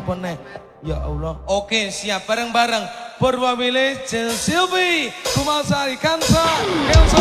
apa nih? Ya Allah. Oke, siap bareng-bareng. Purwawile, Silvi, Kumasari, Kansa, Kelso.